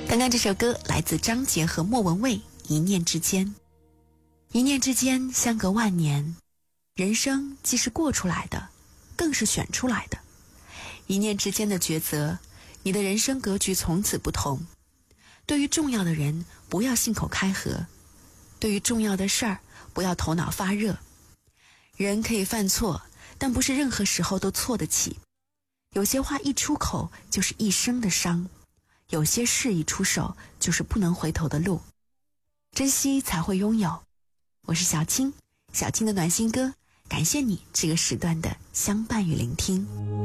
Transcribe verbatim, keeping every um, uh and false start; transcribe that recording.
刚刚这首歌来自张杰和莫文蔚，一念之间。一念之间，相隔万年，人生既是过出来的，更是选出来的。一念之间的抉择，你的人生格局从此不同。对于重要的人，不要信口开河；对于重要的事儿，不要头脑发热。人可以犯错，但不是任何时候都错得起。有些话一出口就是一生的伤，有些事一出手就是不能回头的路。珍惜才会拥有。我是小青，小青的暖心歌，感谢你这个时段的相伴与聆听。